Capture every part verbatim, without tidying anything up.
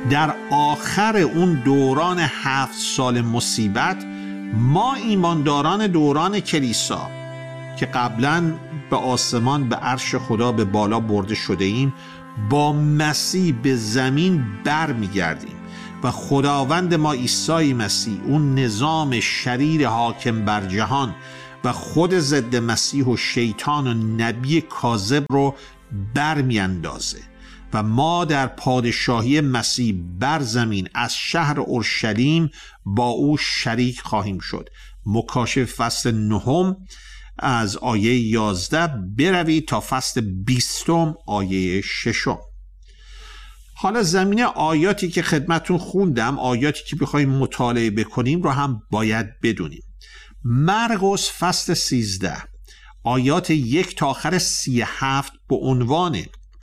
در آخر اون دوران هفت سال مصیبت ما ایمانداران دوران کلیسا که قبلا به آسمان به عرش خدا به بالا برده شده ایم با مسیح به زمین بر می گردیم و خداوند ما عیسی مسیح اون نظام شریر حاکم بر جهان و خود ضد مسیح و شیطان و نبی کاذب رو بر می اندازه و ما در پادشاهی مسیح بر زمین از شهر اورشلیم با او شریک خواهیم شد. مکاشفه فصل نهم از آیه یازده بروید تا فصل بیستم آیه ششم. حالا زمینه آیاتی که خدمتون خوندم، آیاتی که بخوایم مطالعه بکنیم رو هم باید بدونیم. مرقس فصل سیزده آیات یک تا آخر سی و هفت به عنوان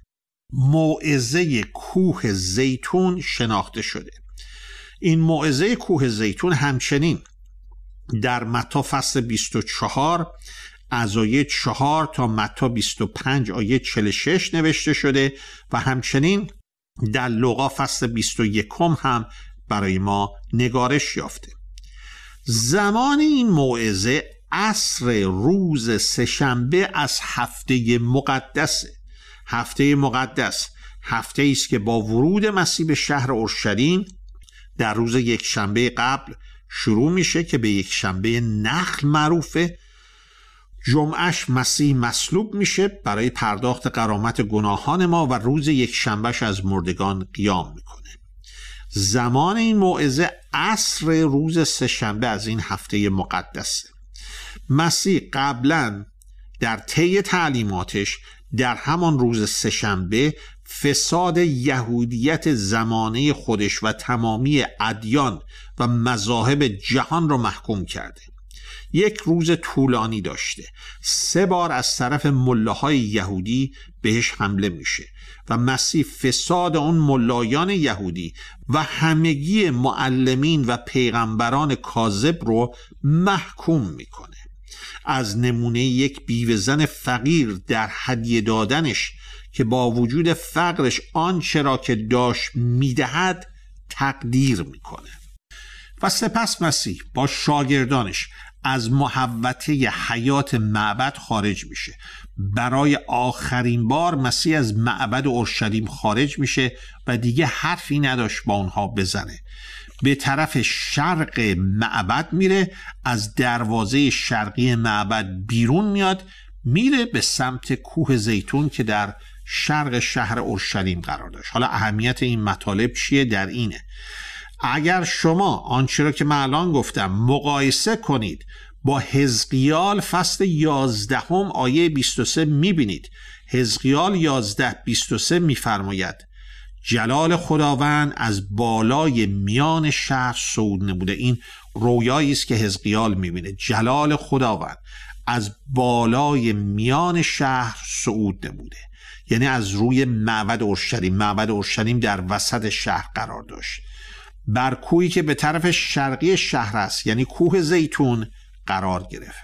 موعظه کوه زیتون شناخته شده. این موعظه کوه زیتون همچنین در متی فصل بیست و چهار از آیه چهار تا متی بیست و پنج آیه چهل و شش نوشته شده و همچنین در لوقا فصل بیست و یک هم برای ما نگارش یافته. زمان این موعظه عصر روز سه‌شنبه از هفته مقدسه. هفته مقدس هفته است که با ورود مسیح به شهر اورشلیم در روز یک شنبه قبل شروع میشه که به یک شنبه نخل معروفه. جمعش مسیح مصلوب میشه برای پرداخت غرامت گناهان ما و روز یک شنبهش از مردگان قیام میکنه. زمان این موعظه عصر روز سه‌شنبه از این هفته مقدسه. مسیح قبلا در طی تعلیماتش در همان روز سه‌شنبه فساد یهودیت زمانه خودش و تمامی ادیان و مذاهب جهان را محکوم کرده. یک روز طولانی داشته. سه بار از طرف ملاهای یهودی بهش حمله میشه و مسیح فساد اون ملایان یهودی و همگی معلمین و پیغمبران کاذب رو محکوم میکنه. از نمونه یک بیوه زن فقیر در هدیه دادنش که با وجود فقرش آنچه را که داشت میدهد تقدیر میکنه. و سپس مسیح با شاگردانش از محوطه حیات معبد خارج میشه. برای آخرین بار مسیح از معبد اورشلیم خارج میشه و دیگه حرفی نداشت با اونها بزنه. به طرف شرق معبد میره، از دروازه شرقی معبد بیرون میاد، میره به سمت کوه زیتون که در شرق شهر اورشلیم قرار داشت. حالا اهمیت این مطالب چیه؟ در اینه اگر شما آنچه را که من الان گفتم مقایسه کنید با حزقیال فصل یازده آیه بیست و سه میبینید. حزقیال یازده بیست و سه میفرماید جلال خداوند از بالای میان شهر صعود نموده. این رویایی است که حزقیال میبینه. جلال خداوند از بالای میان شهر صعود نموده، یعنی از روی معبد اورشلیم. معبد اورشلیم در وسط شهر قرار داشت. بر کوهی که به طرف شرقی شهر است، یعنی کوه زیتون، قرار گرفت.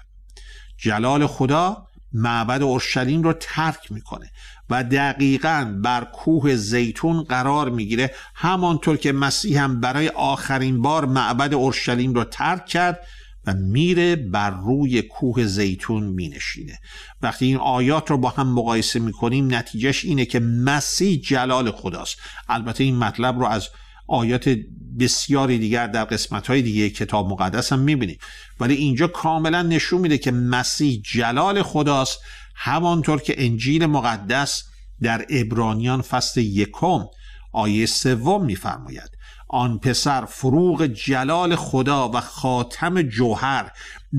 جلال خدا معبد اورشلیم رو ترک میکنه و دقیقاً بر کوه زیتون قرار میگیره، همانطور که مسیح هم برای آخرین بار معبد اورشلیم رو ترک کرد و میره بر روی کوه زیتون مینشینه. وقتی این آیات رو با هم مقایسه میکنیم نتیجهش اینه که مسیح جلال خداست. البته این مطلب رو از آیات بسیاری دیگر در قسمت‌های دیگه کتاب مقدس هم می‌بینیم، ولی اینجا کاملا نشون میده که مسیح جلال خداست، همانطور که انجیل مقدس در عبرانیان فصل یکم آیه سوم می‌فرماید آن پسر فروغ جلال خدا و خاتم جوهر،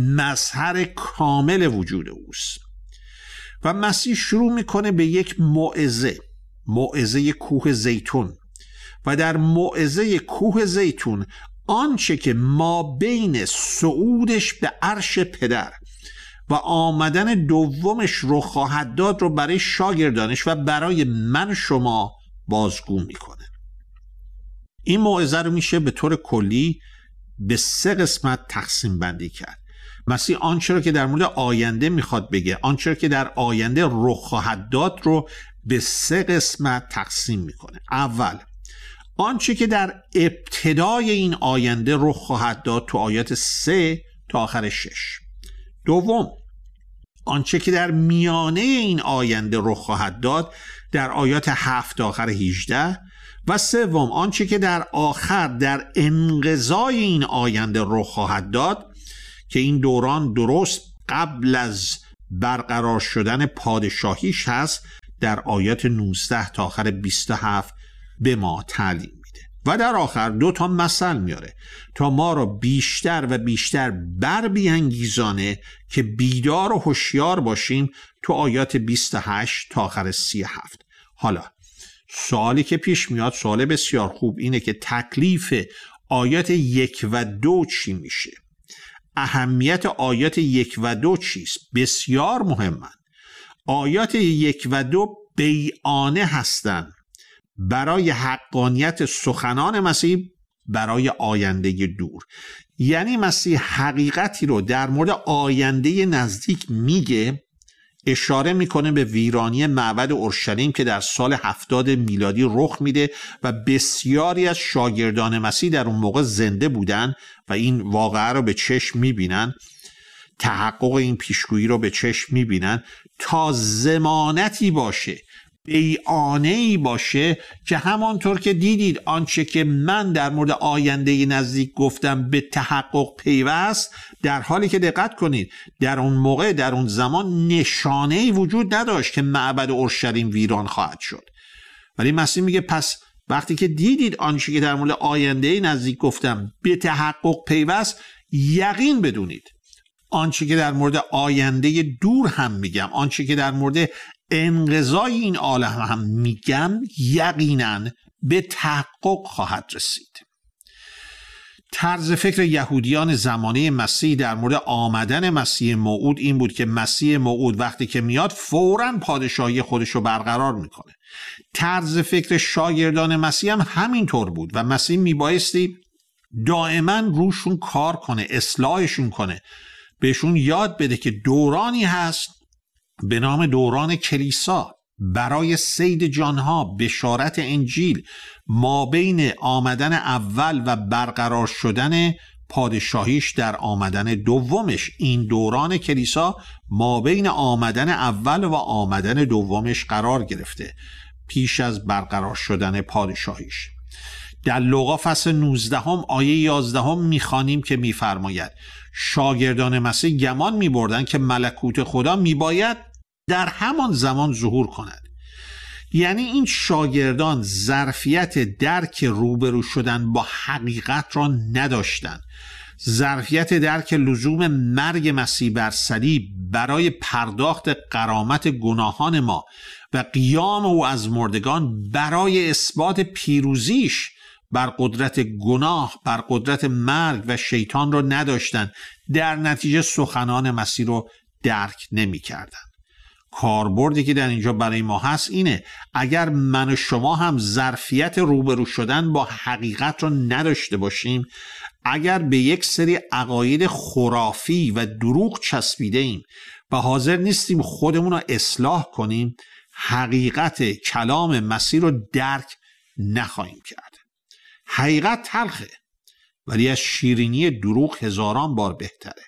مظهر کامل وجود اوست. و مسیح شروع میکنه به یک موعظه، موعظه کوه زیتون. و در موعظه کوه زیتون آنچه که ما بین صعودش به عرش پدر و آمدن دومش رو خواهد داد رو برای شاگردانش و برای من شما بازگو میکنه. این موعظه رو میشه به طور کلی به سه قسمت تقسیم بندی کرد. مسیح آنچه رو که در مورد آینده میخواد بگه، آنچه رو که در آینده رخ خواهد داد رو به سه قسمت تقسیم میکنه. اول آنچه که در ابتدای این آینده رخ خواهد داد تو آیات سه تا آخر شش. دوم، آنچه که در میانه این آینده رخ خواهد داد در آیات هفت تا آخر هجده. و سوم، آنچه که در آخر در انقضای این آینده رخ خواهد داد که این دوران درست قبل از برقرار شدن پادشاهیش هست در آیات نوزده تا آخر بیست و هفت به ما تعلیم میده. و در آخر دو تا مثل میاره تا ما را بیشتر و بیشتر بر بیانگیزانه که بیدار و هوشیار باشیم تو آیات بیست و هشت تا آخر سی و هفت. حالا سوالی که پیش میاد، سوال بسیار خوب، اینه که تکلیف آیات یک و دو چی میشه؟ اهمیت آیات یک و دو چیست؟ بسیار مهمن. آیات یک و دو بیانه هستند برای حقانیت سخنان مسیح برای آینده دور. یعنی مسیح حقیقتی رو در مورد آینده نزدیک میگه، اشاره میکنه به ویرانی معبد اورشلیم که در سال هفتاد میلادی رخ میده و بسیاری از شاگردان مسیح در اون موقع زنده بودن و این واقعه رو به چشم میبینن، تحقق این پیشگویی رو به چشم میبینن، تا ضمانتی باشه، بیانه‌ای باشه که همانطور که دیدید آنچه که من در مورد آینده نزدیک گفتم به تحقق پیوست، در حالی که دقت کنید در اون موقع در اون زمان نشانه‌ای وجود نداشت که معبد اورشلیم ویران خواهد شد. ولی مسیح میگه پس وقتی که دیدید آنچه که در مورد آینده نزدیک گفتم به تحقق پیوست، یقین بدونید آنچه که در مورد آینده دور هم میگم، آنچه که در مورد انقضای این عالم هم میگم، یقیناً به تحقق خواهد رسید. طرز فکر یهودیان زمانه مسیح در مورد آمدن مسیح موعود این بود که مسیح موعود وقتی که میاد فوراً پادشاهی خودش رو برقرار میکنه. طرز فکر شاگردان مسیح هم همینطور بود و مسیح میبایستی دائما روشون کار کنه، اصلاحشون کنه، بهشون یاد بده که دورانی هست به نام دوران کلیسا برای صید جانها، بشارت انجیل، ما بین آمدن اول و برقرار شدن پادشاهیش در آمدن دومش. این دوران کلیسا ما بین آمدن اول و آمدن دومش قرار گرفته پیش از برقرار شدن پادشاهیش. در لوقا فصل نوزده هم آیه یازده هم میخوانیم که میفرماید شاگردان مسیح گمان میبردن که ملکوت خدا میباید در همان زمان ظهور کند. یعنی این شاگردان ظرفیت درک روبرو شدن با حقیقت را نداشتند. ظرفیت درک لزوم مرگ مسیح بر صلیب برای پرداخت غرامت گناهان ما و قیام او از مردگان برای اثبات پیروزیش بر قدرت گناه، بر قدرت مرگ و شیطان را نداشتند. در نتیجه سخنان مسیح رو درک نمی کردن. کاربردی که در اینجا برای ما هست اینه اگر من و شما هم ظرفیت روبرو شدن با حقیقت را نداشته باشیم، اگر به یک سری عقاید خرافی و دروغ چسبیده ایم و حاضر نیستیم خودمون رو اصلاح کنیم، حقیقت کلام مسیح رو درک نخواهیم کرد. حقیقت تلخه ولی از شیرینی دروغ هزاران بار بهتره.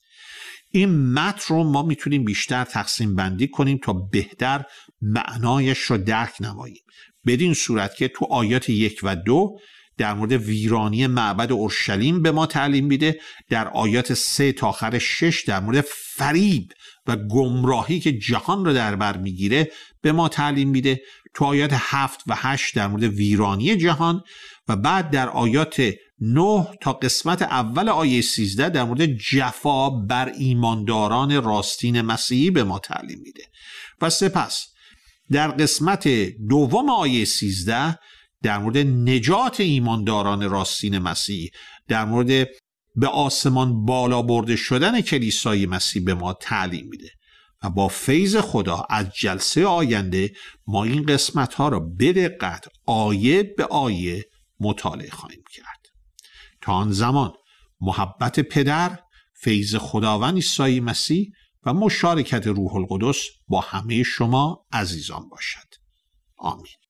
این متن رو ما میتونیم بیشتر تقسیم بندی کنیم تا بهتر معنایش رو درک نماییم، بدین صورت که تو آیات یک و دو در مورد ویرانی معبد اورشلیم به ما تعلیم میده، در آیات سه تا آخر شش در مورد فریب و گمراهی که جهان رو در بر میگیره به ما تعلیم میده، تو آیات هفت و هشت در مورد ویرانی جهان و بعد در آیات نه تا قسمت اول آیه سیزده در مورد جفا بر ایمانداران راستین مسیحی به ما تعلیم میده و سپس در قسمت دوم آیه سیزده در مورد نجات ایمانداران راستین مسیحی، در مورد به آسمان بالا برده شدن کلیسای مسیح به ما تعلیم میده و با فیض خدا از جلسه آینده ما این قسمت ها را به دقت آیه به آیه مطالعه خواهیم کرد. تا آن زمان محبت پدر، فیض خداوند عیسی مسیح و مشارکت روح القدس با همه شما عزیزان باشد. آمین.